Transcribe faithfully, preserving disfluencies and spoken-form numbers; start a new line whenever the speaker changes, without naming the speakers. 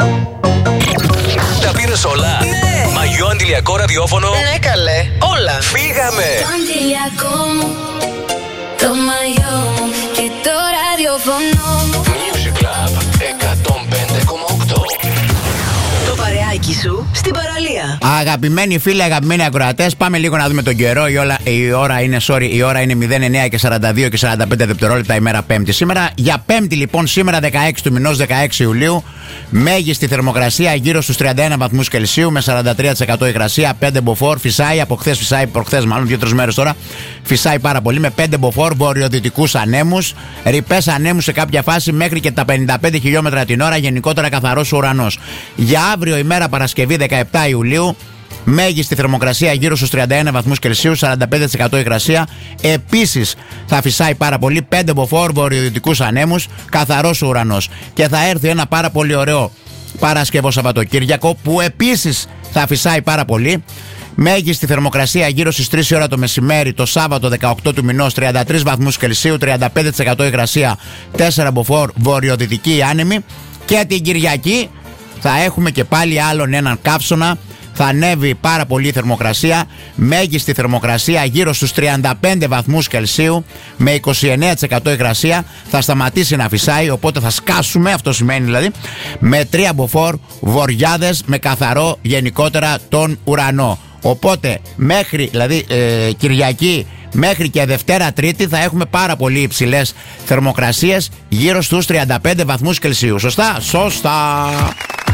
Τα πήρες όλα?
Ναι.
Μαγιό, αντιλιακό, ραδιόφωνο?
Ναι, καλέ. Όλα.
Φύγαμε.
Το αντιλιακό μου, το μαγιό μου και το ραδιόφωνο μου.
Music Club εκατόν πέντε κόμμα οκτώ.
Το παρεάκι σου στην παραλία.
Αγαπημένοι φίλοι, αγαπημένοι ακροατές, πάμε λίγο να δούμε τον καιρό. Η, όλα, η ώρα είναι, sorry, η ώρα είναι μηδέν εννιά και σαράντα δύο και σαράντα πέντε δευτερόλεπτα, ημέρα Πέμπτη. Σήμερα, για Πέμπτη λοιπόν, σήμερα δεκαέξι του μηνός, δεκαέξι Ιουλίου, μέγιστη θερμοκρασία γύρω στους τριάντα ένα βαθμούς Κελσίου με σαράντα τρία τοις εκατό υγρασία, πέντε μποφόρ, φυσάει από χθες, φυσάει προχθές, μάλλον δύο-τρεις μέρες τώρα, φυσάει πάρα πολύ με πέντε μποφόρ, βορειοδυτικούς ανέμους, ρηπές ανέμους σε κάποια φάση μέχρι και τα πενήντα πέντε χιλιόμετρα την ώρα, γενικότερα καθαρός ουρανός. Για αύριο, ημέρα Παρασκευή δεκαεπτά Ιουλίου, μέγιστη θερμοκρασία γύρω στους τριάντα ένα βαθμούς Κελσίου, σαράντα πέντε τοις εκατό υγρασία. Επίσης θα φυσάει πάρα πολύ, πέντε μποφόρ, βορειοδυτικούς ανέμους, καθαρός ουρανός. Και θα έρθει ένα πάρα πολύ ωραίο Παρασκευό Σαββατοκύριακο που επίσης θα φυσάει πάρα πολύ. Μέγιστη θερμοκρασία γύρω στις τρεις η ώρα το μεσημέρι, το Σάββατο δεκαοκτώ του μηνός, τριάντα τρεις βαθμούς Κελσίου, τριάντα πέντε τοις εκατό υγρασία, τέσσερα μποφόρ, βορειοδυτική άνεμη. Και την Κυριακή θα έχουμε και πάλι άλλον έναν καύσωνα. Θα ανέβει πάρα πολύ η θερμοκρασία. Μέγιστη θερμοκρασία γύρω στους τριάντα πέντε βαθμούς Κελσίου με είκοσι εννέα τοις εκατό υγρασία. Θα σταματήσει να φυσάει, οπότε θα σκάσουμε, αυτό σημαίνει δηλαδή, με τρία μποφόρ, βοριάδες, με καθαρό γενικότερα τον ουρανό. Οπότε μέχρι δηλαδή ε, Κυριακή μέχρι και Δευτέρα Τρίτη θα έχουμε πάρα πολύ υψηλές θερμοκρασίες γύρω στους τριάντα πέντε βαθμούς Κελσίου. Σωστά? Σωστά!